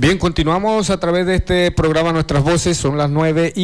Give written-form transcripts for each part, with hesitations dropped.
Bien, continuamos a través de este programa Nuestras Voces. Son las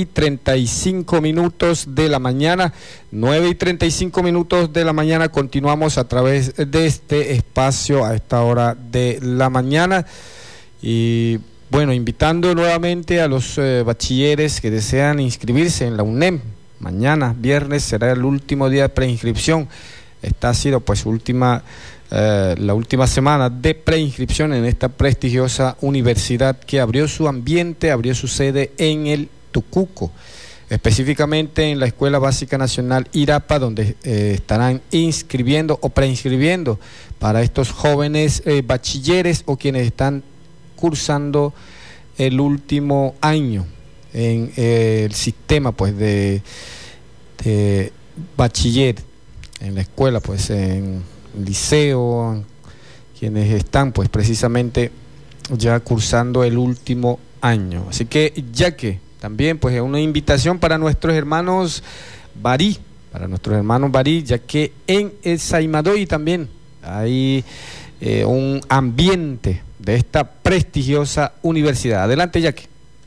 9:35 de la mañana. 9:35 de la mañana. Continuamos a través de este espacio a esta hora de la mañana. Y bueno, invitando nuevamente a los bachilleres que desean inscribirse en la UNEM. Mañana, viernes, será el último día de preinscripción. Esta ha sido pues la última semana de preinscripción en esta prestigiosa universidad que abrió su ambiente, abrió su sede en el Tucuco, específicamente en la Escuela Básica Nacional Irapa, donde estarán inscribiendo o preinscribiendo para estos jóvenes bachilleres o quienes están cursando el último año en el sistema pues de bachiller en la escuela, pues en liceo, quienes están pues precisamente ya cursando el último año. Así que ya que también pues es una invitación para nuestros hermanos barí, ya que en el Saimadoy también hay un ambiente de esta prestigiosa universidad. Adelante, Yaque.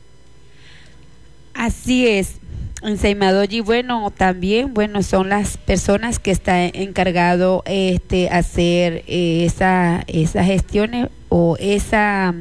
Así es. En Saimadoyi, bueno, también, bueno, son las personas que están encargado hacer esas gestiones o esas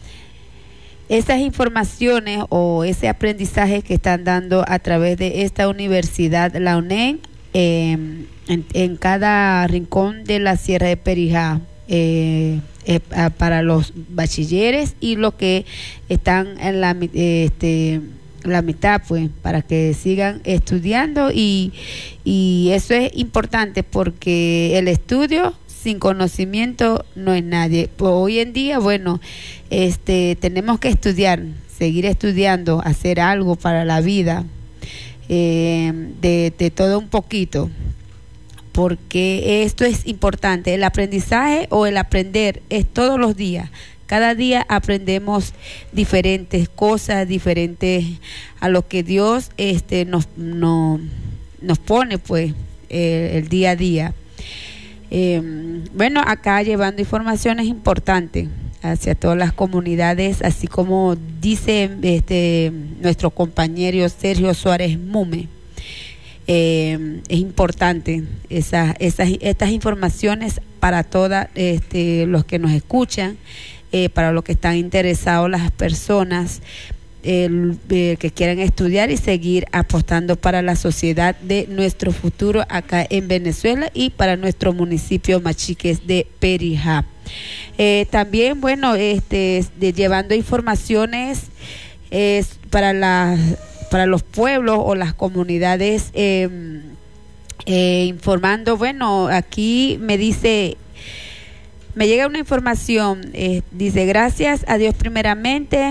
informaciones o ese aprendizaje que están dando a través de esta universidad, la UNEM, en cada rincón de la Sierra de Perijá, para los bachilleres y los que están en la mitad, pues, para que sigan estudiando y eso es importante porque el estudio sin conocimiento no es nadie. Pues hoy en día, bueno, tenemos que estudiar, seguir estudiando, hacer algo para la vida, de todo un poquito, porque esto es importante. El aprendizaje o el aprender es todos los días. Cada día aprendemos diferentes cosas, diferentes a lo que Dios nos pone, pues, el día a día. Bueno, acá llevando informaciones importantes hacia todas las comunidades, así como dice nuestro compañero Sergio Suárez Mume. Es importante estas informaciones para todas los que nos escuchan, para los que están interesados, las personas que quieran estudiar y seguir apostando para la sociedad de nuestro futuro acá en Venezuela y para nuestro municipio Machiques de Perijá. También, bueno, llevando informaciones para los pueblos o las comunidades, informando, bueno, aquí me llega una información, dice: gracias a Dios primeramente,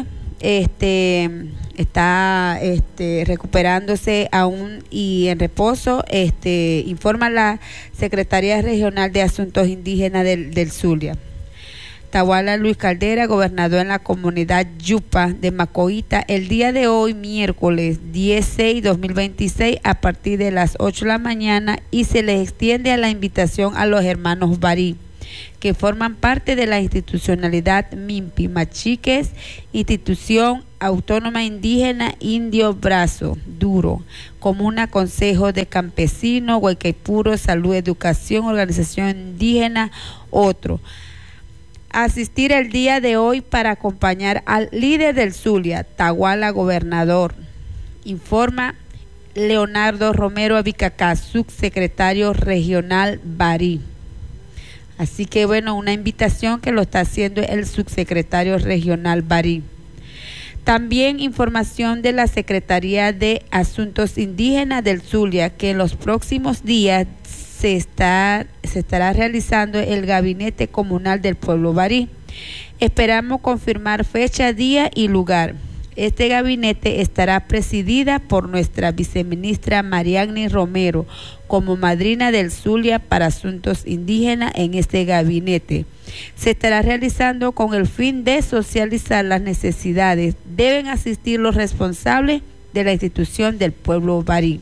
está recuperándose aún y en reposo, informa la Secretaría Regional de Asuntos Indígenas del Zulia. Tahuala Luis Caldera, gobernador en la comunidad Yupa de Macoita, el día de hoy, miércoles 10/6/2026, a partir de las 8 de la mañana, y se les extiende a la invitación a los hermanos barí, que forman parte de la institucionalidad MIMPI Machiques, Institución Autónoma Indígena Indio Brazo Duro, Comuna Consejo de Campesinos, Huaycaipuro, Salud, Educación, Organización Indígena, otro. Asistir el día de hoy para acompañar al líder del Zulia, Tahuala gobernador, informa Leonardo Romero Abicacá, subsecretario regional barí. Así que, bueno, una invitación que lo está haciendo el subsecretario regional barí. También información de la Secretaría de Asuntos Indígenas del Zulia, que en los próximos días se estará realizando el Gabinete Comunal del Pueblo Barí. Esperamos confirmar fecha, día y lugar. Este gabinete estará presidida por nuestra viceministra Mariagni Romero como madrina del Zulia para Asuntos Indígenas. En este gabinete se estará realizando con el fin de socializar las necesidades. Deben asistir los responsables de la institución del pueblo barí.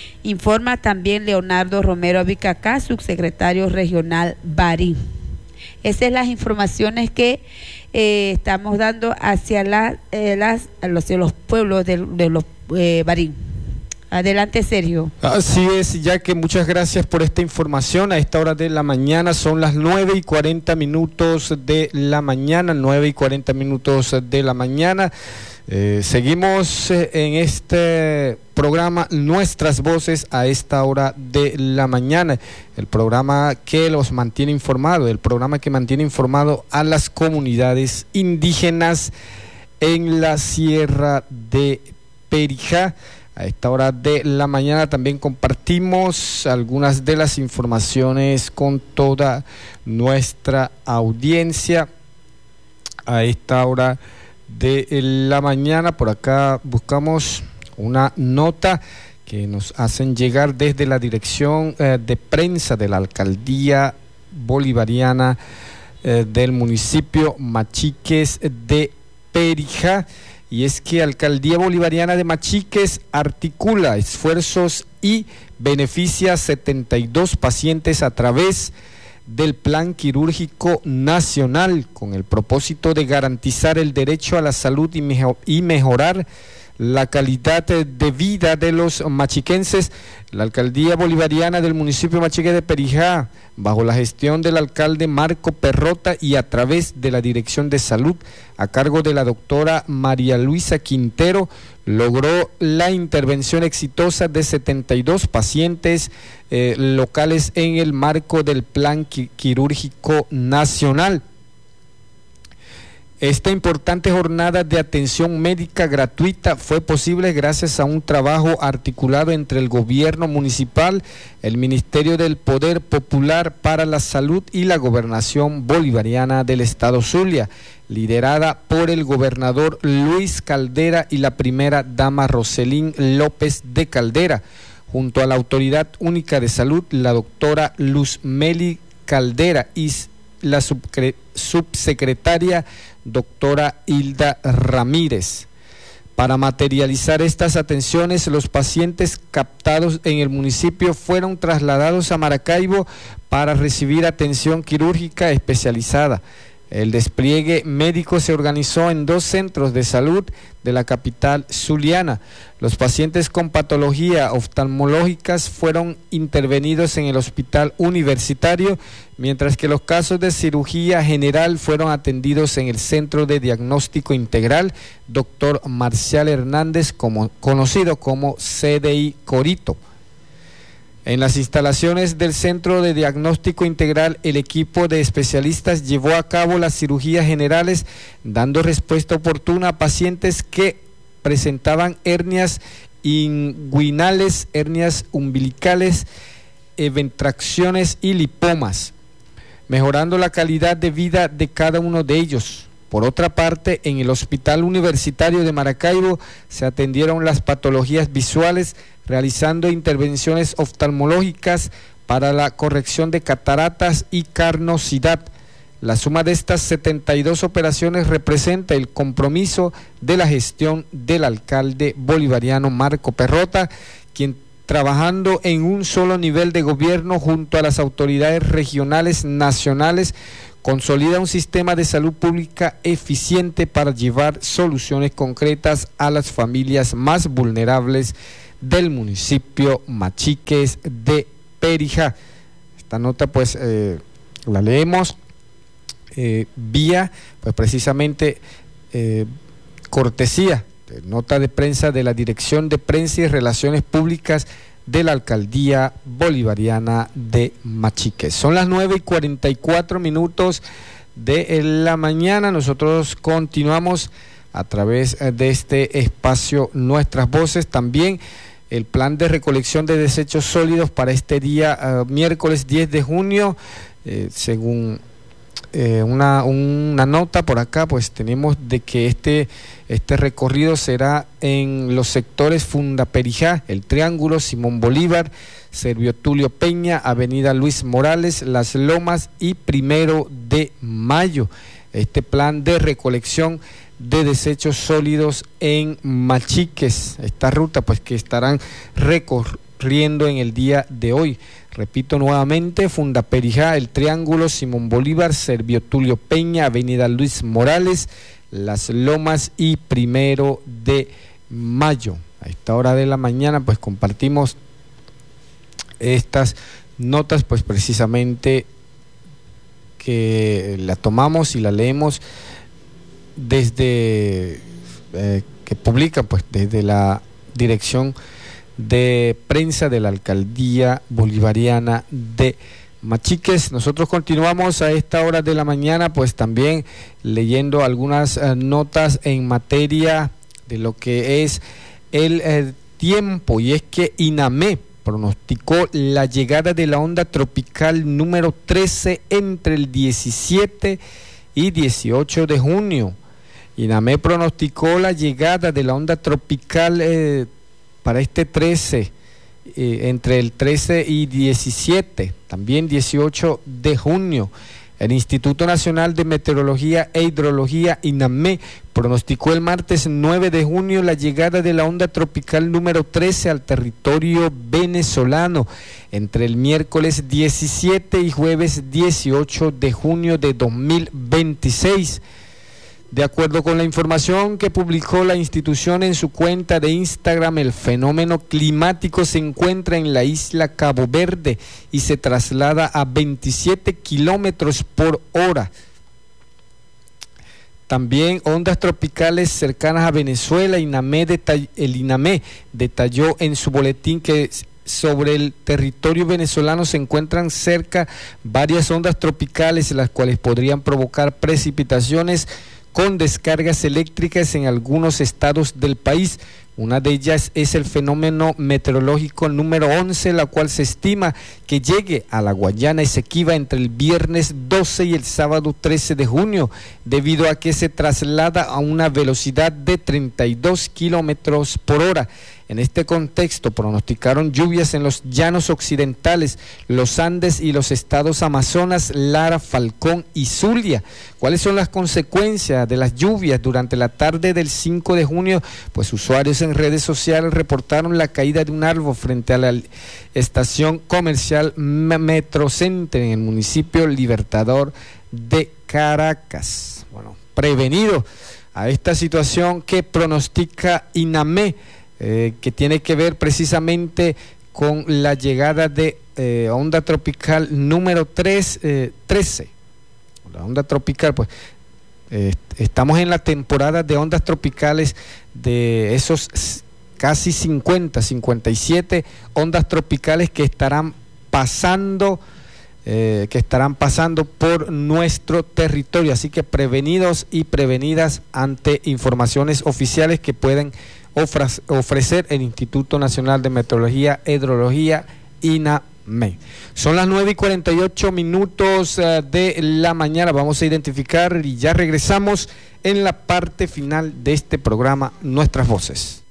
Informa también Leonardo Romero Abicacá, subsecretario regional barí. Esas son las informaciones que estamos dando hacia los pueblos de los Barín. Adelante, Sergio. Así es, ya que muchas gracias por esta información. A esta hora de la mañana son las 9:40 de la mañana, 9:40 de la mañana. Seguimos en este programa Nuestras Voces a esta hora de la mañana, el programa que los mantiene informados, el programa que mantiene informado a las comunidades indígenas en la Sierra de Perijá. A esta hora de la mañana también compartimos algunas de las informaciones con toda nuestra audiencia. A esta hora de la mañana por acá buscamos una nota que nos hacen llegar desde la dirección de prensa de la Alcaldía Bolivariana del municipio Machiques de Perijá. Y es que Alcaldía Bolivariana de Machiques articula esfuerzos y beneficia a 72 pacientes a través del Plan Quirúrgico Nacional con el propósito de garantizar el derecho a la salud y mejorar la calidad de vida de los machiquenses. La Alcaldía Bolivariana del municipio Machiques de Perijá, bajo la gestión del alcalde Marco Perrota y a través de la Dirección de Salud a cargo de la doctora María Luisa Quintero, logró la intervención exitosa de 72 pacientes locales en el marco del Plan Quirúrgico Nacional. Esta importante jornada de atención médica gratuita fue posible gracias a un trabajo articulado entre el gobierno municipal, el Ministerio del Poder Popular para la Salud y la Gobernación Bolivariana del Estado Zulia, liderada por el gobernador Luis Caldera y la primera dama Roselín López de Caldera, junto a la Autoridad Única de Salud, la doctora Luzmeli Caldera y la subsecretaria doctora Hilda Ramírez. Para materializar estas atenciones, los pacientes captados en el municipio fueron trasladados a Maracaibo para recibir atención quirúrgica especializada. El despliegue médico se organizó en 2 centros de salud de la capital zuliana. Los pacientes con patología oftalmológicas fueron intervenidos en el hospital universitario, mientras que los casos de cirugía general fueron atendidos en el Centro de Diagnóstico Integral Dr. Marcial Hernández, conocido como CDI Corito. En las instalaciones del Centro de Diagnóstico Integral, el equipo de especialistas llevó a cabo las cirugías generales, dando respuesta oportuna a pacientes que presentaban hernias inguinales, hernias umbilicales, ventracciones y lipomas, mejorando la calidad de vida de cada uno de ellos. Por otra parte, en el Hospital Universitario de Maracaibo se atendieron las patologías visuales, realizando intervenciones oftalmológicas para la corrección de cataratas y carnosidad. La suma de estas 72 operaciones representa el compromiso de la gestión del alcalde bolivariano Marco Perrota, quien, trabajando en un solo nivel de gobierno junto a las autoridades regionales, nacionales, consolida un sistema de salud pública eficiente para llevar soluciones concretas a las familias más vulnerables del municipio Machiques de Perijá. Esta nota pues la leemos vía pues precisamente cortesía, nota de prensa de la Dirección de Prensa y Relaciones Públicas de la Alcaldía Bolivariana de Machiques. Son las 9:44 de la mañana. Nosotros continuamos a través de este espacio Nuestras Voces. También el plan de recolección de desechos sólidos para este día miércoles 10 de junio, según una nota por acá, pues tenemos de que este recorrido será en los sectores Fundaperijá, El Triángulo, Simón Bolívar, Servio Tulio Peña, Avenida Luis Morales, Las Lomas y 1 de Mayo. Este plan de recolección de desechos sólidos en Machiques, esta ruta pues que estarán recorriendo en el día de hoy. Repito nuevamente, Fundaperijá, El Triángulo, Simón Bolívar, Servio Tulio Peña, Avenida Luis Morales, Las Lomas y 1 de Mayo. A esta hora de la mañana pues compartimos estas notas pues precisamente que la tomamos y la leemos desde que publican pues desde la dirección de prensa de la Alcaldía Bolivariana de Machiques. Nosotros continuamos a esta hora de la mañana pues también leyendo algunas notas en materia de lo que es el tiempo, y es que INAME pronosticó la llegada de la onda tropical número 13 entre el 17 y 18 de junio. INAME pronosticó la llegada de la onda tropical para este 13, entre el 13 y 17, también 18 de junio. El Instituto Nacional de Meteorología e Hidrología, INAME, pronosticó el martes 9 de junio la llegada de la onda tropical número 13 al territorio venezolano entre el miércoles 17 y jueves 18 de junio de 2026. De acuerdo con la información que publicó la institución en su cuenta de Instagram, el fenómeno climático se encuentra en la isla Cabo Verde y se traslada a 27 kilómetros por hora. También ondas tropicales cercanas a Venezuela. El INAME detalló en su boletín que sobre el territorio venezolano se encuentran cerca varias ondas tropicales, las cuales podrían provocar precipitaciones con descargas eléctricas en algunos estados del país. Una de ellas es el fenómeno meteorológico número 11, la cual se estima que llegue a la Guayana Esequiba entre el viernes 12 y el sábado 13 de junio, debido a que se traslada a una velocidad de 32 kilómetros por hora. En este contexto pronosticaron lluvias en los llanos occidentales, los Andes y los estados Amazonas, Lara, Falcón y Zulia. ¿Cuáles son las consecuencias de las lluvias? Durante la tarde del 5 de junio, pues usuarios en redes sociales reportaron la caída de un árbol frente a la estación comercial Metrocenter en el municipio Libertador de Caracas. Bueno, prevenido a esta situación que pronostica INAME, que tiene que ver precisamente con la llegada de onda tropical número 13. La onda tropical, pues estamos en la temporada de ondas tropicales, de esos casi 57 ondas tropicales que estarán pasando por nuestro territorio. Así que prevenidos y prevenidas ante informaciones oficiales que pueden ofrecer el Instituto Nacional de Meteorología e Hidrología, INAME. Son las 9:48 de la mañana. Vamos a identificar y ya regresamos en la parte final de este programa, Nuestras Voces.